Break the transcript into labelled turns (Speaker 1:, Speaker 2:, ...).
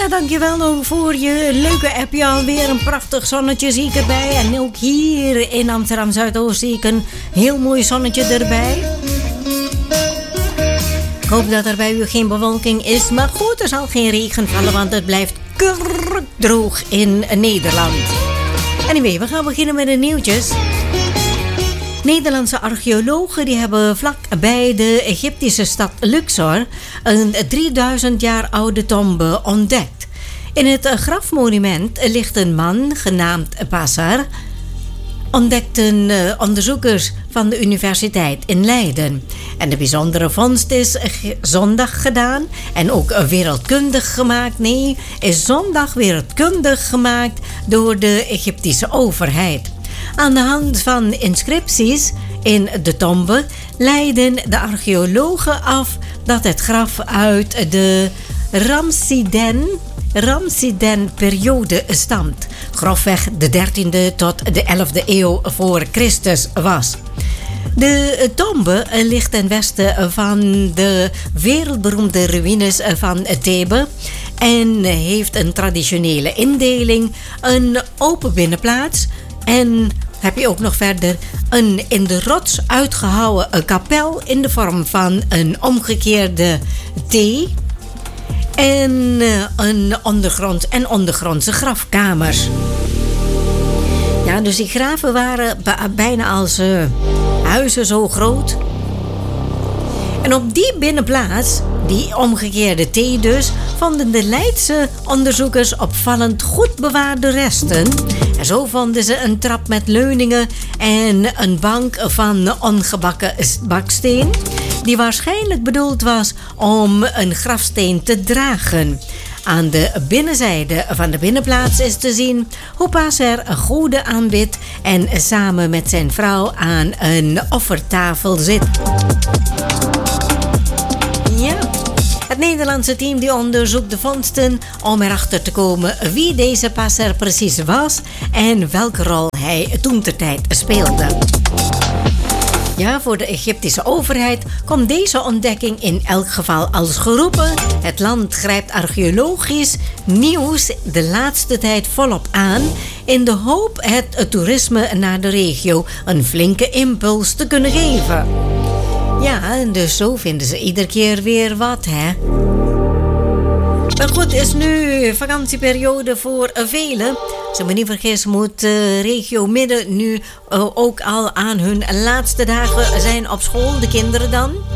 Speaker 1: Leila, dankjewel ook voor je leuke appje. Alweer een prachtig zonnetje zie ik erbij. En ook hier in Amsterdam Zuidoost zie ik een heel mooi zonnetje erbij. Ik hoop dat er bij u geen bewolking is. Maar goed, er zal geen regen vallen, want het blijft droog in Nederland. Anyway, we gaan beginnen met de nieuwtjes. Nederlandse archeologen die hebben vlak bij de Egyptische stad Luxor een 3000 jaar oude tombe ontdekt. In het grafmonument ligt een man genaamd Passar, ontdekten onderzoekers van de universiteit in Leiden. En de bijzondere vondst is zondag gedaan en ook wereldkundig gemaakt. Nee, is zondag wereldkundig gemaakt door de Egyptische overheid. Aan de hand van inscripties in de tombe leiden de archeologen af dat het graf uit de Ramsiden-periode stamt. Grofweg de 13e tot de 11e eeuw voor Christus was. De tombe ligt ten westen van de wereldberoemde ruïnes van Thebe en heeft een traditionele indeling, een open binnenplaats en heb je ook nog verder een in de rots uitgehouwen kapel in de vorm van een omgekeerde T en een ondergrondse grafkamers. Ja, dus die graven waren bijna als huizen zo groot. En op die binnenplaats, die omgekeerde T dus, vonden de Leidse onderzoekers opvallend goed bewaarde resten. En zo vonden ze een trap met leuningen en een bank van ongebakken baksteen, die waarschijnlijk bedoeld was om een grafsteen te dragen. Aan de binnenzijde van de binnenplaats is te zien hoe Passer een goede aanbidt en samen met zijn vrouw aan een offertafel zit. Ja, het Nederlandse team die onderzoekt de vondsten om erachter te komen wie deze Passer precies was en welke rol hij toentertijd speelde. Ja, voor de Egyptische overheid komt deze ontdekking in elk geval als geroepen. Het land grijpt archeologisch nieuws de laatste tijd volop aan in de hoop het toerisme naar de regio een flinke impuls te kunnen geven. Ja, en dus zo vinden ze iedere keer weer wat, hè. Maar goed, is nu vakantieperiode voor velen. Als ik me niet vergis moet regio Midden nu ook al aan hun laatste dagen zijn op school, de kinderen dan.